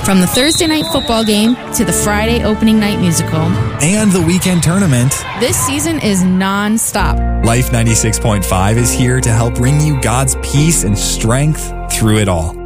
From the Thursday night football game to the Friday opening night musical. And the weekend tournament. This season is non-stop. Life 96.5 is here to help bring you God's peace and strength through it all.